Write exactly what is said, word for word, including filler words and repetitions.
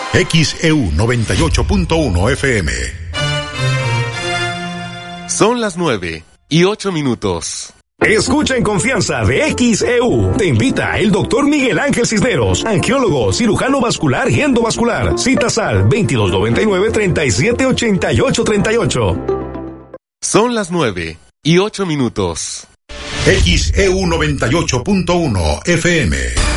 X E U noventa y ocho punto uno F M. Son las nueve y ocho minutos. Escucha en confianza de X E U. Te invita el doctor Miguel Ángel Cisneros, angiólogo, cirujano vascular y endovascular. Citas al veintidós noventa y nueve, treinta y siete, ochenta y ocho, treinta y ocho. Son las nueve y ocho minutos. X E U noventa y ocho punto uno F M.